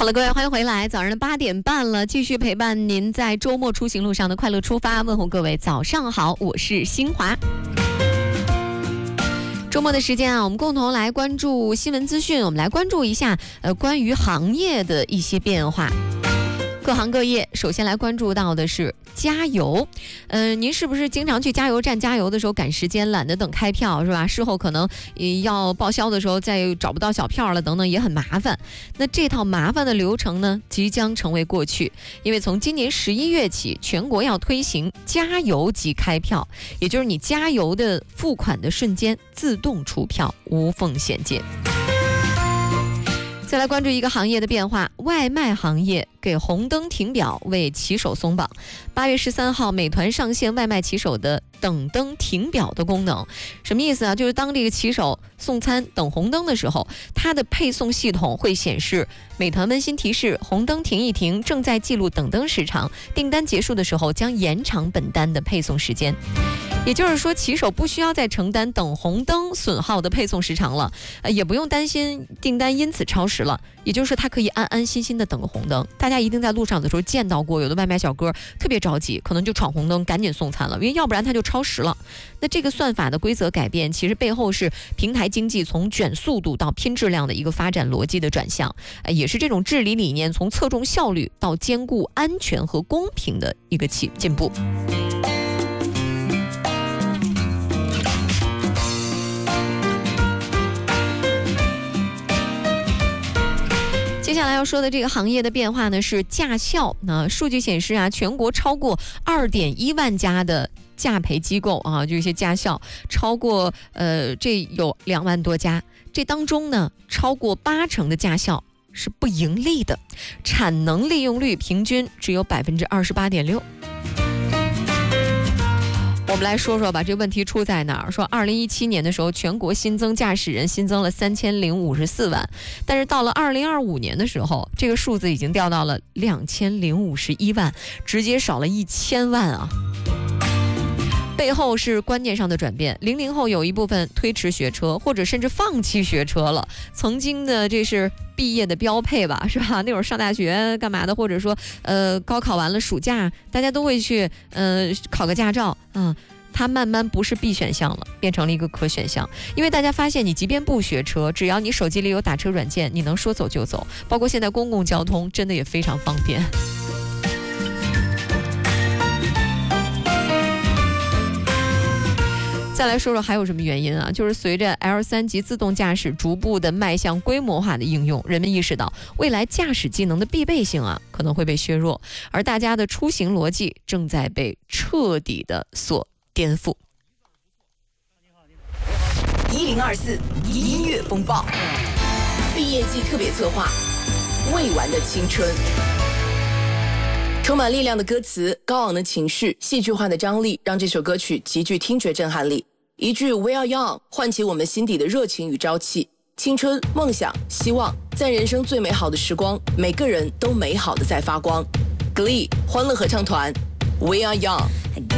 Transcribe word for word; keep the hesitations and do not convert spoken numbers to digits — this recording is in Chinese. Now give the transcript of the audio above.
好了，各位，欢迎回来。早上的八点半了，继续陪伴您在周末出行路上的快乐出发。问候各位，早上好，我是新华。周末的时间啊，我们共同来关注新闻资讯，我们来关注一下呃关于行业的一些变化。各行各业，首先来关注到的是加油。嗯、呃，您是不是经常去加油站加油的时候赶时间，懒得等开票是吧？事后可能要报销的时候再找不到小票了，等等也很麻烦。那这套麻烦的流程呢，即将成为过去，因为从今年十一月起，全国要推行加油即开票，也就是你加油的付款的瞬间自动出票，无缝衔接。再来关注一个行业的变化，外卖行业给红灯停表，为骑手松绑。八月十三号，美团上线外卖骑手的等灯停表的功能。什么意思啊？就是当这个骑手送餐等红灯的时候，它的配送系统会显示美团温馨提示：红灯停一停，正在记录等灯时长，订单结束的时候将延长本单的配送时间。也就是说，骑手不需要再承担等红灯损耗的配送时长了，呃，也不用担心订单因此超时了。也就是说，他可以安安心心的等个红灯。大家一定在路上的时候见到过，有的外卖小哥特别着急，可能就闯红灯，赶紧送餐了，因为要不然他就超时了。那这个算法的规则改变，其实背后是平台经济从卷速度到拼质量的一个发展逻辑的转向，呃，也是这种治理理念从侧重效率到兼顾安全和公平的一个进步。接下来要说的这个行业的变化呢，是驾校。那数据显示啊，全国超过二点一万家的驾培机构啊，就一些驾校，超过呃这有两万多家。这当中呢，超过八成的驾校是不盈利的，产能利用率平均只有百分之二十八点六。我们来说说吧，这问题出在哪儿？说二零一七年的时候，全国新增驾驶人新增了三千零五十四万，但是到了二零二五年的时候，这个数字已经掉到了两千零五十一万，直接少了一千万啊！背后是观念上的转变，零零后有一部分推迟学车，或者甚至放弃学车了。曾经的这是毕业的标配吧，是吧？那会儿上大学干嘛的，或者说呃高考完了暑假，大家都会去呃考个驾照，嗯。它慢慢不是必选项了，变成了一个可选项。因为大家发现，你即便不学车，只要你手机里有打车软件，你能说走就走。包括现在公共交通真的也非常方便。再来说说还有什么原因啊？就是随着 L 三 级自动驾驶逐步的迈向规模化的应用，人们意识到未来驾驶技能的必备性啊可能会被削弱，而大家的出行逻辑正在被彻底的所颠覆。 一零二四音乐风暴，毕业季特别策划，未完的青春。充满力量的歌词，高昂的情绪，戏剧化的张力，让这首歌曲极具听觉震撼力。一句 We are young 唤起我们心底的热情与朝气。青春、梦想、希望，在人生最美好的时光，每个人都美好的在发光。Glee 欢乐合唱团 We are young。